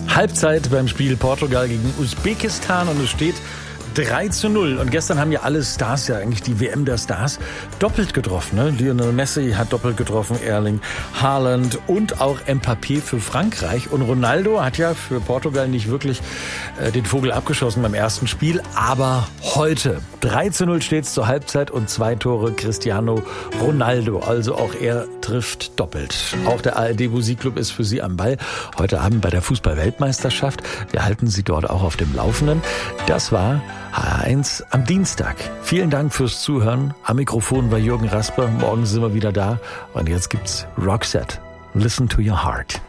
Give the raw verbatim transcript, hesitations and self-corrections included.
Halbzeit beim Spiel Portugal gegen Usbekistan und es steht drei zu null. Und gestern haben ja alle Stars, ja eigentlich die W M der Stars, doppelt getroffen. Ne? Lionel Messi hat doppelt getroffen, Erling Haaland und auch Mbappé für Frankreich. Und Ronaldo hat ja für Portugal nicht wirklich äh, den Vogel abgeschossen beim ersten Spiel. Aber heute drei zu null steht es zur Halbzeit und zwei Tore Cristiano Ronaldo. Also auch er trifft doppelt. Auch der A R D-Musikclub ist für Sie am Ball. Heute Abend bei der Fußball-Weltmeisterschaft. Wir halten Sie dort auch auf dem Laufenden. Das war H R eins am Dienstag. Vielen Dank fürs Zuhören. Am Mikrofon war Jürgen Rasper. Morgen sind wir wieder da. Und jetzt gibt's Roxette. Listen to your heart.